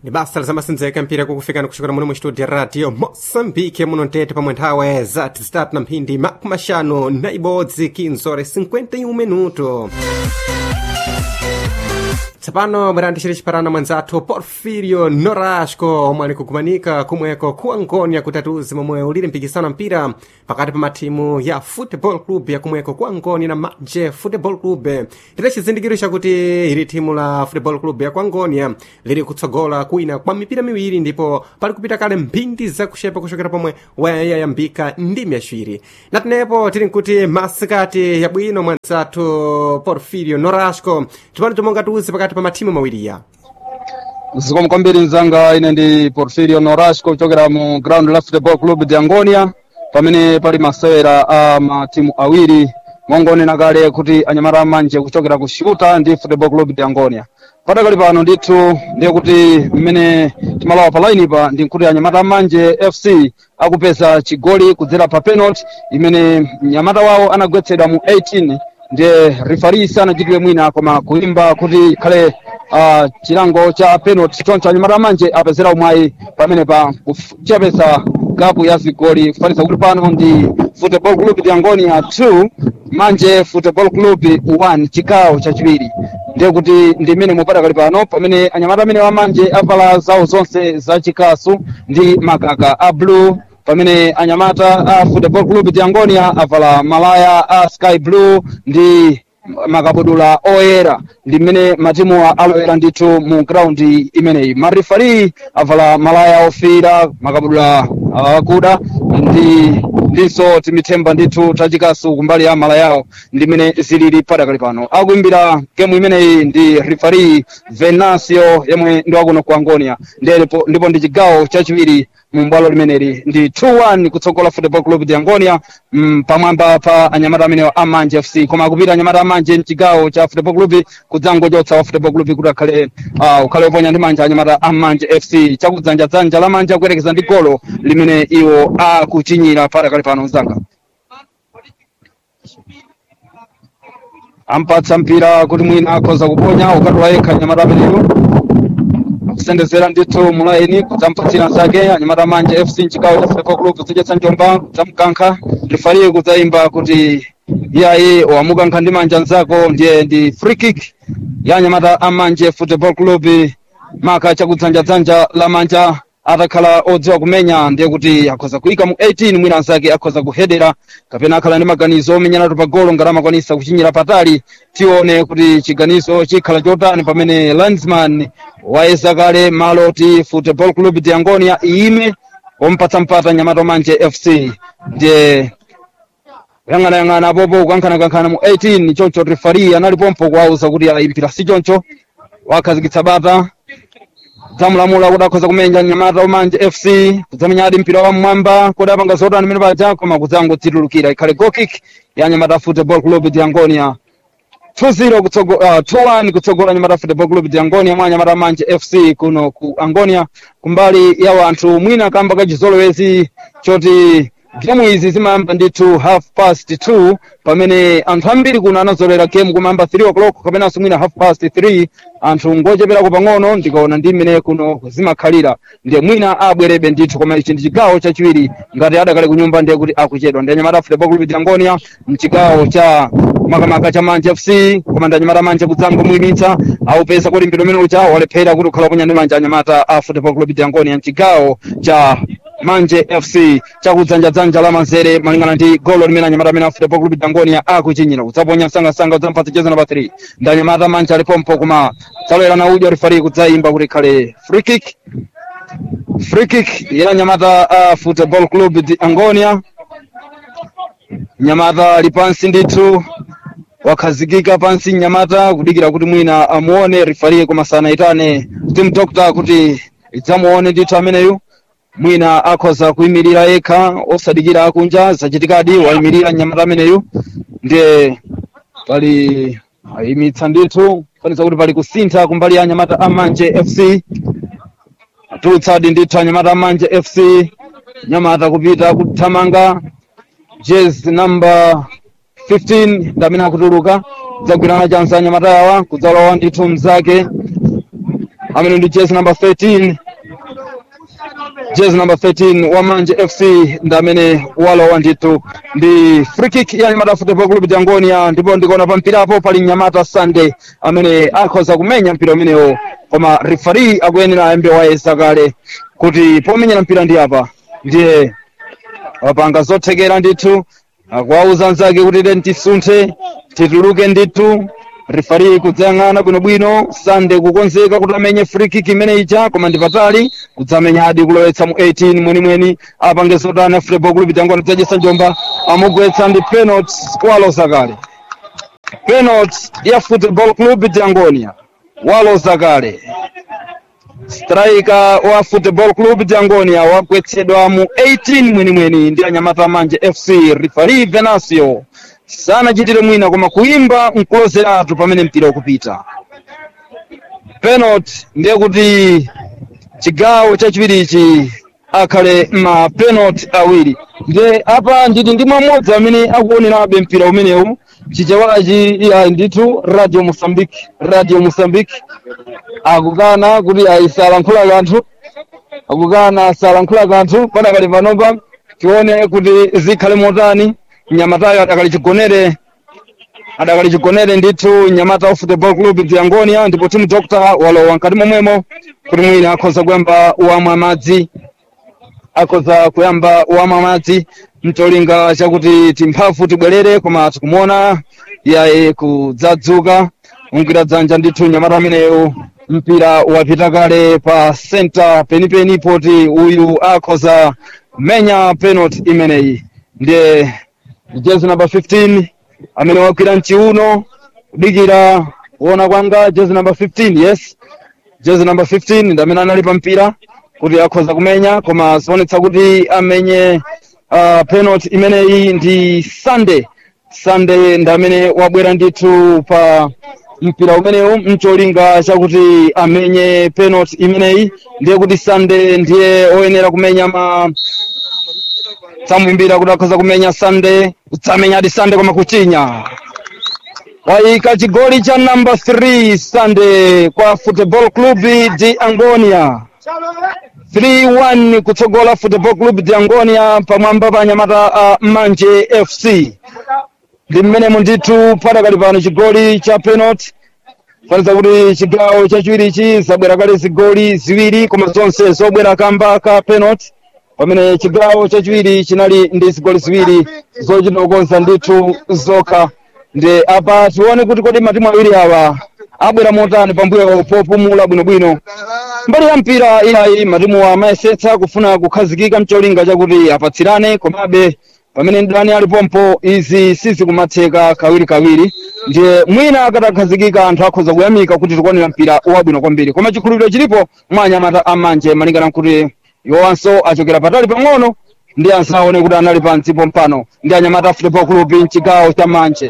Ni basa la zamasinzeka mpira kukufikana kushukura muno mu studio radio Mozambique muno ntete pamwe nthawe za tistatu na mphindi makumashano na ibodzi 15:51 minuto. Tsapano mwerandishire chiparana mwanzathu Porfirio Norasco omwe ali kugumanika kumweko ku Angonia kutatuzi momwe ulili mpikisano mpira pakati pa matimu ya Football Club ya kumweko ku Angonia na Manje Football Club. Tira chizindikiro chakuti ili timu la Football Club ya ku Angonia lili kutsogola kuina kwa mipira miwiri ndipo pali kupita kale mphindi zakushepa kuchokera pomwe wayayambika ndimi yaciwiri. Natenepo tili nkuti masikati ya bwino mwanzathu Porfirio Norasco tipano tomonga tuzi pakati pa matimu mawiriya. Zikomo kwambiri nzanga, ine ndi Porfirio Norasco kuchokera mu ground la Football Club de Angonia pamene pali masewera a matimu awiri mongonena kale kuti anyamata Manje kuchokera ku Shuta ndi Football Club de Angonia. Padakali pano ndithu ndiye kuti mmene timalawa pa line pa ndi kuti anyamata Manje FC akupeza chigoli kudzera pa penalty imene nyamata wawo anagwetsedwa mu 18 ndiye referee sanachitire mwina koma kuimba kuti khale chilango cha penalty choncho anyamata Manje apezera umwayi pamene pa kuchapesa gapu ya zigoli kufanisa kuti pano ndi Football Club de Angonia 2 Manje Football Club 1 chigawo chachiwiri. Ndiye kuti ndi mmene mupadakali pano pamene anyamata amene wa Manje avala zawo zonse za chikasu ndi makaka a blue pamene anyamata a Football Club de Angonia avala malaya a sky blue ndi makabudula oyera. Ndi mmene matimu aloera ndithu mu ground imeneyi. Marifari avala malaya ofira makabudula akuda ndinso timithemba ndithu tachikasu kumbali ya mala yawo ndi mmene zilili padakali pano. Akuimbira gemu imeneyi ndi referee Venancio yemwe ndi wakuno ku Angonia ndipo ndi chigawo chachiwiri mu bwalo limeneli ndi 2-1 kutsogola Football Club de Angonia pamwamba pa anyamata amene a Manje FC koma akupita anyamata a Manje mchigawo cha Football Club kudzangochotsa wa Football Club kuti akhale uponya ndi manja anyamata a Manje FC chakudzanja la Manje akuyerekeza ndi golo limene iwo akuchinyira padakali pano mzanga. Ampatsa mpira kuti mwina akhoza kuponya ukatula yekha anyamata ameneyo kusendezera ndithu mulaini kudzampatsira nzake anyamata Manje FC mchigawo cha Football Club zijetsa njomba kudzamkankha referee kudzaimba kuti iyayi wamukankha ndi manja nzako ndiye ndi free kick ya anyamata a Manje Football Club maka chakudzanja la manja atakhala odziwa kumenya ndiye kuti akhoza kuyika mu 18 mwina nzake akhoza kuhedera kapena akhala ndi maganizo omenyana pa golo ngati amakwanisa kuchinyira patali. Tione kuti chiganizo chikhala chotani pamene linesman wayesa kale maloti Football Club de Angonia ime ompatsa mpata nyamata Manje FC ndiye yang'ana apopo kukankhana mu 18 choncho referee analipompo kuwauza kuti ayimpira si choncho wakhazikitsa bata zamulamula kuti akhoza kumenya nyamata Manje FC kudzamenya adi mpira wa mmwamba kuti apanga zotani mmene paja koma kudzangodzitulukira ikhale goal kick ya nyamata Football Club de Angonia 2-1 kutsogola nyamata Football Club de Angonia mwa nyamata Manje FC kuno ku Angonia kumbali ya wanthu mwina kamba kachizolowezi choti gemu izi zimayamba ndithu 2:30 pamene anthu ambiri kuno anazolera gemu kumayamba 3 o'clock kapenanso mwina 3:30 anthu ngocheperako pang'ono ndikaona ndi mmene kuno zimakhalira ndiye mwina abwerebe ndithu koma ichi ndi chigawo chachiwiri ngati adakale kunyumba ndiye kuti akuchedwa ndi anyamata Football Club de Angonia mchigawo cha makamaka cha Manje FC koma ndi anyamata Manje kudzangomuyimitsa aupeza kuti mpira umene ucha walephera kuti ukhala ponya ndi manja anyamata a Football Club de Angonia mchigawo cha Manje FC chakudzanja la manzere malingana ndi golo limene anyamata amene a Football Club de Angonia akuchinyira kudzaponya msanga udzampatsa jezi namba 3 ndi anyamata Manje alipompo koma salera na ujo referee kudzaimba kuti khale free kick ya nyamata a Football Club de Angonia. Nyamata lipansi ndithu wakhazikika pansi nyamata kudikira kuti mwina amuone referee koma sanaitane team doctor kuti idzamuone ndithu ameneyu mwina akhoza kuyimirira yekha osadikira akunja zachitikadi wayimirira nyamata ameneyu ndiye pali ayimitsa ndithu fanisa kuti pali kusintha kumbali ya nyamata a Manje FC atulutsadi ndithu anyamata a Manje FC nyamata kupita kuthamanga jezi number 15 ndamene akutuluka dzagwirana chanza anyamata yawa kudzalowa ndithu mzake amene ndi jezi number 13 wa Manje FC ndi amene walowa ndithu ndi free kick ya Nyamata Football Club de Angonia. Ndipo ndikuona pa mpirapo pali Nyamata Sunday amene akhoza kumenya mpira umenewo, koma referee akuyenera ayambe wayesa kale kuti pomenyera mpira ndi apa ndiye wapanga zothekera ndithu, akuwauza anzake kuti tisunthe tituluke ndithu. Referee kudzayang'ana bwinobwino, Sunday kukonzeka kuti amenye free kick imene ija, koma ndi patali kudzamenya hadi kulowetsa mu 18 mwenimweni apange zotani Football Club de Angonia kudzajesa njomba amugwetsa ndi penalty waloza kale. Penalty ya Football Club de Angonia waloza kale. Striker wa Football Club de Angonia wagwetsedwa mu 18 mwenimweni ndi Anyamata Manje FC. Referee Venasio sana chitire mwina koma kuimba mkulozeratu pamene mpira ukupita. Penalty ndiye kuti chigawo chachiwirichi akhale ma penalty awiri. Ndiye apa nditi ndi mmodzi amene akuonerabe mpira umenewu chichewachi ya ndithu Radio Mozambique akukana kuti ayisalankhula kanthu padakali panopa tione kuti zikhale motani. Nyamatayo adakali chigonere ndithu Nyamata Football Club de Angonia, ndipo timu doctor walowa nkati momwemo kuti mwina akhoza kuyamba wamwa madzi mcholinga chakuti timphafu tibwerere, koma tikumuona iyaye kudzadzuka ungwira dzanja ndithu Nyamata ameneyo. Mpira wapita kale pa center penipeni poti uyu akhoza kumenya penalty imeneyi. Ndiye jezi number 15 amene wakwira mchiuno kudikira kuona kwanga jezi number 15. Yes, jezi number 15 ndi amene anali pa mpira kuti akhoza kumenya, koma zionetsa kuti amenye penalty imeneyi ndi Sunday ndi amene wabwera ndithu pa mpira umenewu mcholinga chakuti amenye penalty imeneyi. Ndiye kuti Sunday ndiye oyenera kumenya samuimbira kuti akhoza kumenya Sunday, utsamenya adi Sunday koma kuchinya. Waika chigoli cha number 3 Sunday kwa Football Club de Angonia. 3-1 kutsogola Football Club de Angonia pamwamba pa Nyamata Manje FC. Ndi mmene ndithu padakali pano chigoli cha penalty. Faniza kuti chigawo chachiwirichi zabwera kale zigoli ziwiri, koma zonse zobwera kamba ka penalty, pamene chigawo chachiwiri chinali ndi zigoli ziwiri zochinokonza ndithu zokha. Ndi apa tione kuti kodi matimu awiri awa abwera motani pambuyo popumula bwinobwino. Mbali ya mpira iyayi matimu amayesetsa kufuna kukhazikika mcholinga chakuti apatsirane, komabe pamene ndani alipompo izi sizikumatheka kawiri. Ndiye mwina akatakhazikika anthu akhoza kuyamika kuti tikuonera mpira wabwino kwambiri, koma chikhulupiriro chilipo mwa Anyamata Amanje malingana kuti yowanso achokera patali pang'ono ndi ansaone kuti anali pansi pompano. Ndi Anyamata Football Club mchigawo cha Manje,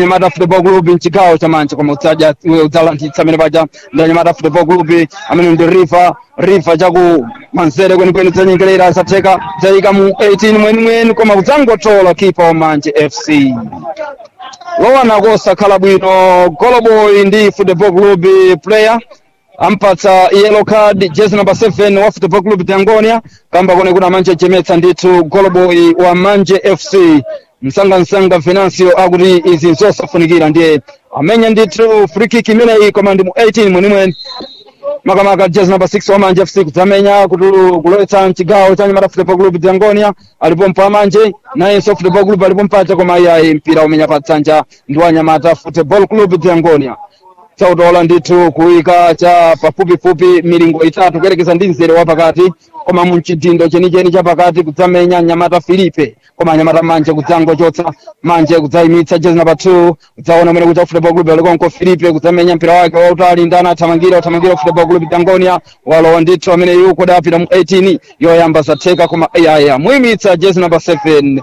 koma udzalanthitsa amene paja ndi Anyamata Football Club amene ndi rifa chaku Manzere kwenikweni dzanyengerera asatheka dzayika mu 18 mwenimweni, koma kudzangotola kipa wa Manje FC. Lowana kosakhala bwino Goloboy ndi Football Club player ampatsa yellow card jezi number 7 wa Football Club de Angonia, kamba kone kuna Manje chemetsa ndithu Goloboy wa Manje FC. Msanga Venancio akuti izi zosafunikira, ndiye amenya ndithu free kick imeneyi koma ndi mu 18 mwenimweni. Makamaka jezi number 6 wa Manje FC kudzamenya kulowetsa mchigawo cha Nyamata Football Club de Angonia, alipompa Amanje naye Football Club alipompata, koma iyayi mpira umenya patsanja ndi wa Nyamata Football Club de Angonia. Saudola ndithu kuika cha pafupifupi milingo itatu kuyerekeza ndi nzere wapakati, koma mchidindo chenicheni chapakati kudzamenya Nyamata Filipe, koma Nyamata Manje kudzangochotsa. Manje kudzayimitsa jezi number 2 kudzaona mwene kuti Football Club alikonko Filipe kudzamenya mpira wake wautali ndana athamangira Football Club de Angonia walowa ndithu amene yuko dapita mu 18 yoyamba zatheka, koma muyimitsa jezi number 7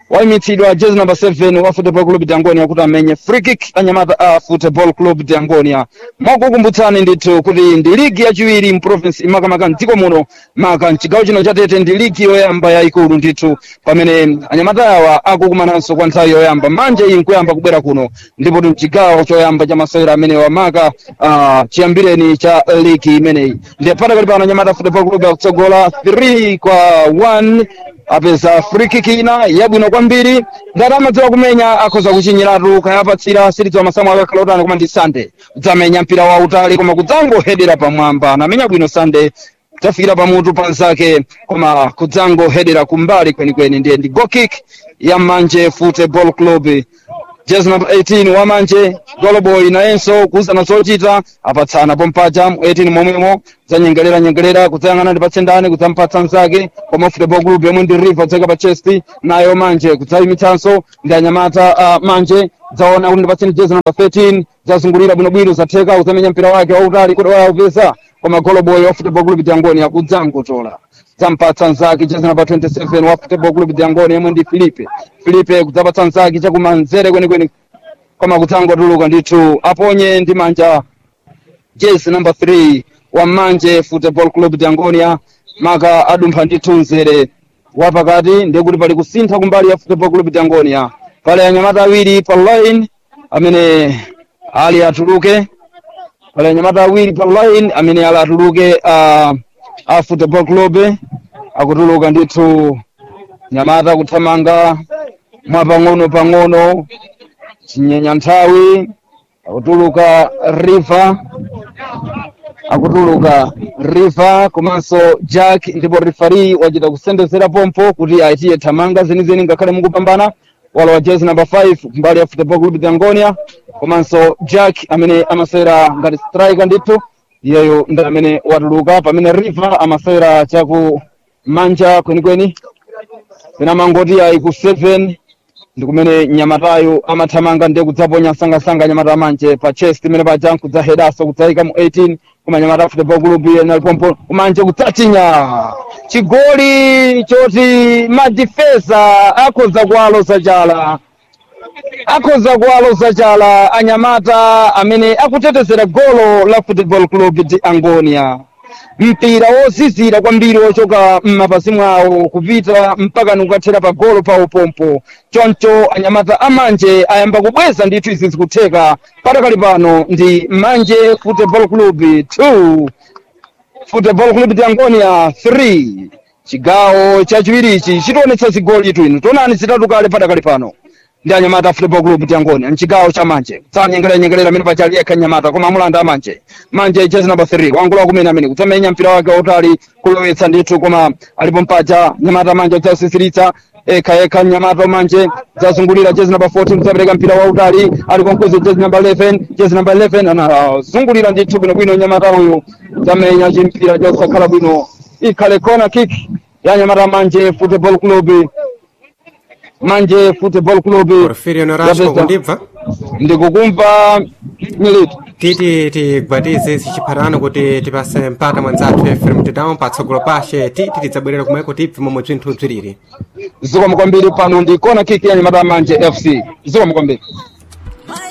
waimitsidwa jezi number 7 wa Football Club de Angonia kuti amenye free kick anyamata a Football Club de Angonia. Mwakukumbutsani ndithu kuti ndi ligi yachiwiri mu province imakamaka mdziko muno maka mchigawo chino cha Tete ndi ligi yoyamba yayikulu ndithu pamene anyamata awa akukumananso kwa nthawi yoyamba manje iyi nkuyamba kubwera kuno ndipo mchigawo choyamba cha masewera amene wamaka chiyambireni cha ligi imeneyi. Ndiye patakali pano anyamata Football Club akutsogola 3-1 apeza free kick ina yabwino kwambiri ngati amadziwa kumenya akhoza kuchinyiratu kayapatsira siridziwa masamu akakhalotani koma ndi Sande kudzamenya mpira wautali koma kudzangohedera pamwamba anamenya bwino Sande kudzafikira pamutu panzake koma kudzangohedera kumbali kwenikweni. Ndiye ndi goal kick ya Manje Football Club. Jezi number 18 wa Manje Goloboy nayenso kuzana zochita apatsana pompaja 18 momwemo zanyengelera kudzayang'ana ndi patsendane kudzampatsa nzake koma Football Club yomwe ndi River dzeka pa chest nayo Manje kudzayimitsanso ndi anyamata Manje dzaona kuti ndi patseni jezi number 13 zazungulira bwinobwino zatheka kudzamenya mpira wake wautali kuti waupeza koma Goloboy wa Football Club de Angonia kudzangotola zampatsa nzake jezi number 27 wa Football Club de Angonia yomwe ndi Filipe kudzapatsa nzake chakumanzere kwenikweni koma kudzangotuluka ndithu aponye ndi manja jezi number 3 wa Manje Football Club de Angonia maka adumpha ndithu nzere wapakati ndiye kuti pali kusintha kumbali ya Football Club de Angonia pali anyamata awiri pa line amene ali atuluke pali anyamata awiri pa line amene ali atuluke a Football Club akutuluka ndithu nyamata kuthamanga mwapang'ono chinyenya nthawi akutuluka River komanso Jack ndipo referee wachita kusendezera pompo kuti aitiye thamanga zenizeni ngakhale mukupambana wala wa jezi number 5 mbali ya Football Club de Angonia komanso Jack amene amasera ngati striker ndithu iyeyo ndi amene watuluka pamene River amasera chaku manja kwenikweni pena mangoti ayi ku 7 ndikumene nyamatayo amathamanga ndiye kudzaponya sangasanga nyamata Manje pa chest imene paja kudzahedaso kudzayika mu 18 koma nyamata Football Club yenalipompo Manje kudzatinya chigoli choti madifesa akhoza kuwaloza chala anyamata amene akutetezera golo la Football Club de Angonia. Mpira wozizira kwambiri wochoka m'mapazi mwawo kupita mpaka nukathera pa golo pawo pompo choncho anyamata Amanje ayamba kubweza ndithu izi zikutheka patakali pano ndi Manje Football Club 2 Football Club de Angonia 3 chigawo chachiwirichi chitonetsa zigoli twino tonani zitatu kale patakali pano ndi anyamata Football Club de Angonia mchigawo cha Manje tsanyengelera amene pachali yekha nyamata koma amulanda Manje jezi number 3 wangula kumene amene kutamenya mpira wake utali kulowetsa ndithu koma alipo mpaja nyamata Manje dzasisiritsa eka nyamata Manje dzazungulira jezi number 14 kudzapereka mpira wa utali alipo mkuzi jezi number 11 anazungulira ndithu bwino nyamata uyu dzamenya chimpira chosakhala bwino ikhale corner kick ya nyamata Manje Football Club Porfirio Norasco kundibva ndikukumva militu titi tigwatize sichipharano kuti tipase mpata mwanzathu FM Down patsogolo pashe titi tidzabwerera kumweko tipfe momwe bzinthu bziriri zikomo kwambiri pano ndi corner kick ya nyamata Manje FC zikomo kwambiri